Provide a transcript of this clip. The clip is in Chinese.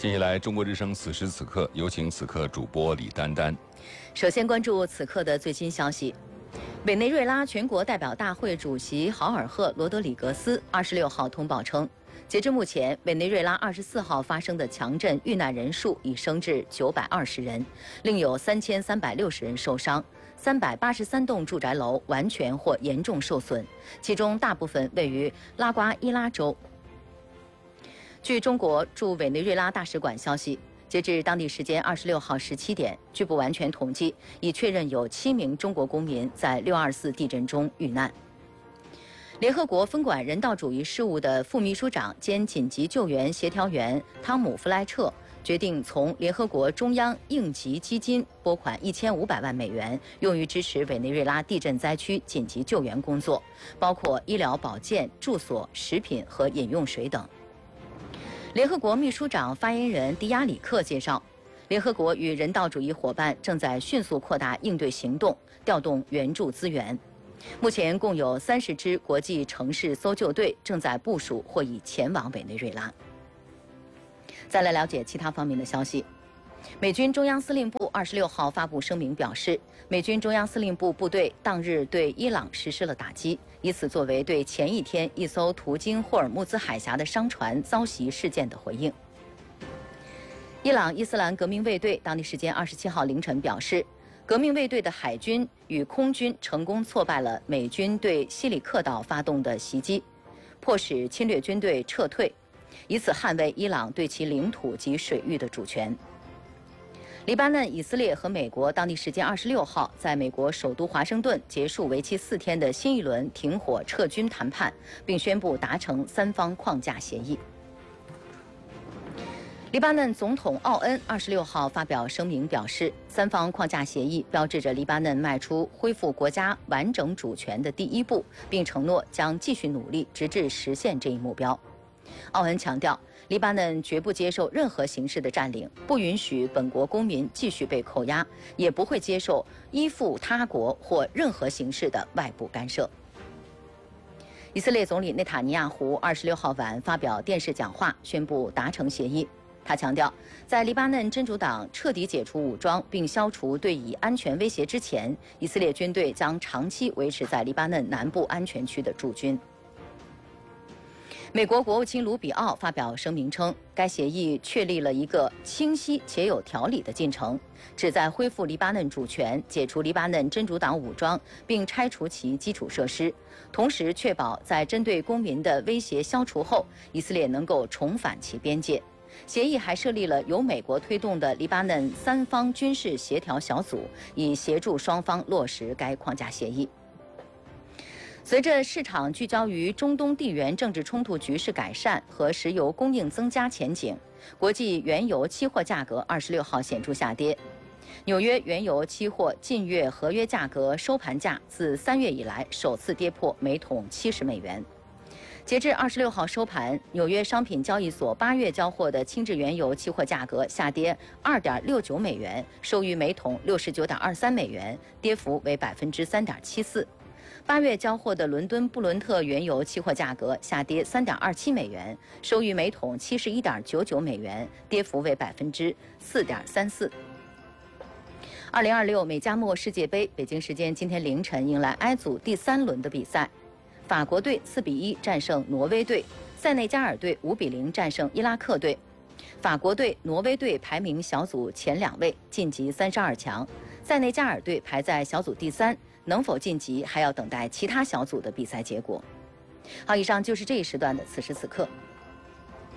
接下来，中国之声此时此刻，有请此刻主播李丹丹。 首先关注此刻的最新消息。委内瑞拉全国代表大会主席豪尔赫·罗德里格斯26号通报称，截至目前，委内瑞拉24号发生的强震遇难人数已升至920人，另有3360人受伤，383栋住宅楼完全或严重受损，其中大部分位于拉瓜伊拉州。据中国驻委内瑞拉大使馆消息，截至当地时间26号17点，据不完全统计，已确认有7名中国公民在624地震中遇难。联合国分管人道主义事务的副秘书长兼紧急救援协调员汤姆·弗莱彻决定从联合国中央应急基金拨款1500万美元，用于支持委内瑞拉地震灾区紧急救援工作，包括医疗保健、住所、食品和饮用水等。联合国秘书长发言人迪亚里克介绍，联合国与人道主义伙伴正在迅速扩大应对行动，调动援助资源。目前共有30支国际城市搜救队正在部署或已前往委内瑞拉。再来了解其他方面的消息。美军中央司令部26号发布声明表示，美军中央司令部部队当日对伊朗实施了打击，以此作为对前一天一艘途经霍尔木兹海峡的商船遭袭事件的回应。伊朗伊斯兰革命卫队当地时间27号凌晨表示，革命卫队的海军与空军成功挫败了美军对西里克岛发动的袭击，迫使侵略军队撤退，以此捍卫伊朗对其领土及水域的主权。黎巴嫩、以色列和美国当地时间26号在美国首都华盛顿结束为期4天的新一轮停火撤军谈判，并宣布达成3方框架协议。黎巴嫩总统奥恩26号发表声明表示，3方框架协议标志着黎巴嫩迈出恢复国家完整主权的第一步，并承诺将继续努力直至实现这一目标。奥恩强调，黎巴嫩绝不接受任何形式的占领，不允许本国公民继续被扣押，也不会接受依附他国或任何形式的外部干涉。以色列总理内塔尼亚胡26号晚发表电视讲话，宣布达成协议。他强调，在黎巴嫩真主党彻底解除武装并消除对以安全威胁之前，以色列军队将长期维持在黎巴嫩南部安全区的驻军。美国国务卿卢比奥发表声明称，该协议确立了一个清晰且有条理的进程，旨在恢复黎巴嫩主权、解除黎巴嫩真主党武装并拆除其基础设施，同时确保在针对公民的威胁消除后，以色列能够重返其边界。协议还设立了由美国推动的黎巴嫩3方军事协调小组，以协助双方落实该框架协议。随着市场聚焦于中东地缘政治冲突局势改善和石油供应增加前景，国际原油期货价格26号显著下跌。纽约原油期货近月合约价格收盘价自3月以来首次跌破每桶70美元。截至26号收盘，纽约商品交易所8月交货的轻质原油期货价格下跌2.69美元，收于每桶69.23美元，跌幅为3.74%。8月交货的伦敦布伦特原油期货价格下跌3.27美元，收于每桶71.99美元，跌幅为4.34%。2026美加墨世界杯，北京时间今天凌晨迎来 I 组第3轮的比赛，法国队4比1战胜挪威队，塞内加尔队5比0战胜伊拉克队。法国队、挪威队排名小组前2位，晋级32强，塞内加尔队排在小组第3。能否晋级还要等待其他小组的比赛结果。好，以上就是这一时段的此时此刻。